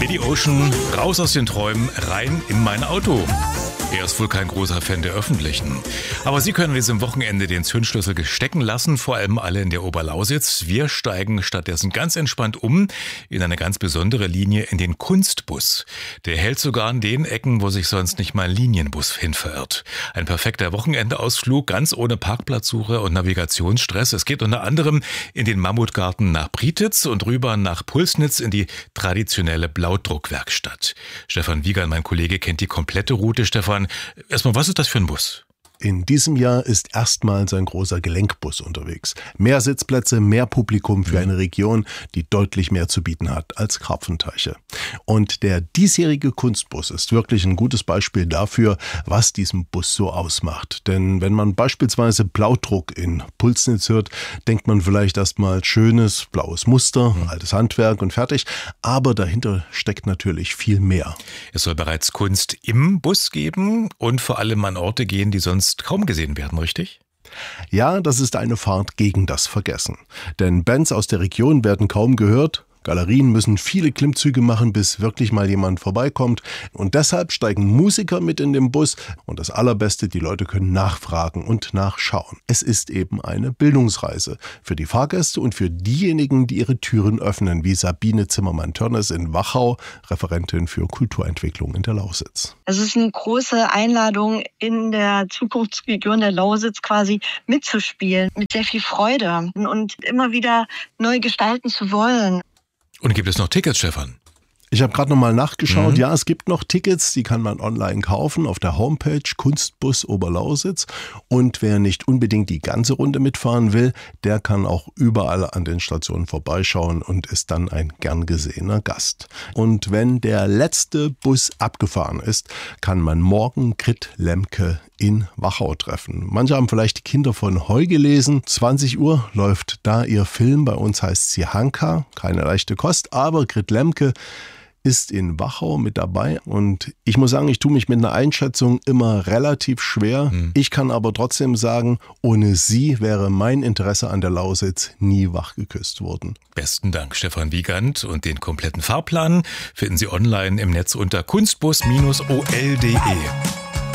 Billy Ocean, raus aus den Träumen, rein in mein Auto. Er ist wohl kein großer Fan der Öffentlichen. Aber Sie können an diesem Wochenende den Zündschlüssel stecken lassen, vor allem alle in der Oberlausitz. Wir steigen stattdessen ganz entspannt um in eine ganz besondere Linie, in den Kunstbus. Der hält sogar an den Ecken, wo sich sonst nicht mal ein Linienbus hin verirrt. Ein perfekter Wochenendausflug, ganz ohne Parkplatzsuche und Navigationsstress. Es geht unter anderem in den Mammutgarten nach Prietitz und rüber nach Pulsnitz in die traditionelle Blaudruckwerkstatt. Stefan Wiegand, mein Kollege, kennt die komplette Route. Stefan, erstmal, was ist das für ein Bus? In diesem Jahr ist erstmals ein großer Gelenkbus unterwegs. Mehr Sitzplätze, mehr Publikum für eine Region, die deutlich mehr zu bieten hat als Karpfenteiche. Und der diesjährige Kunstbus ist wirklich ein gutes Beispiel dafür, was diesen Bus so ausmacht. Denn wenn man beispielsweise Blaudruck in Pulsnitz hört, denkt man vielleicht erstmal schönes blaues Muster, altes Handwerk und fertig. Aber dahinter steckt natürlich viel mehr. Es soll bereits Kunst im Bus geben und vor allem an Orte gehen, die sonst kaum gesehen werden, richtig? Ja, das ist eine Fahrt gegen das Vergessen. Denn Bands aus der Region werden kaum gehört. Galerien müssen viele Klimmzüge machen, bis wirklich mal jemand vorbeikommt. Und deshalb steigen Musiker mit in den Bus. Und das Allerbeste, die Leute können nachfragen und nachschauen. Es ist eben eine Bildungsreise für die Fahrgäste und für diejenigen, die ihre Türen öffnen, wie Sabine Zimmermann-Törnes in Wachau, Referentin für Kulturentwicklung in der Lausitz. Es ist eine große Einladung, in der Zukunftsregion der Lausitz quasi mitzuspielen, mit sehr viel Freude und immer wieder neu gestalten zu wollen. Und gibt es noch Tickets, Stefan? Ich habe gerade nochmal nachgeschaut. Ja, es gibt noch Tickets, die kann man online kaufen auf der Homepage Kunstbus Oberlausitz. Und wer nicht unbedingt die ganze Runde mitfahren will, der kann auch überall an den Stationen vorbeischauen und ist dann ein gern gesehener Gast. Und wenn der letzte Bus abgefahren ist, kann man morgen Grit Lemke in Wachau treffen. Manche haben vielleicht die Kinder von Heu gelesen. 20 Uhr läuft da ihr Film. Bei uns heißt sie Hanka. Keine leichte Kost, aber Grit Lemke ist in Wachau mit dabei und ich muss sagen, ich tue mich mit einer Einschätzung immer relativ schwer. Ich kann aber trotzdem sagen, ohne sie wäre mein Interesse an der Lausitz nie wachgeküsst worden. Besten Dank, Stefan Wiegand. Und den kompletten Fahrplan finden Sie online im Netz unter kunstbus-ol.de.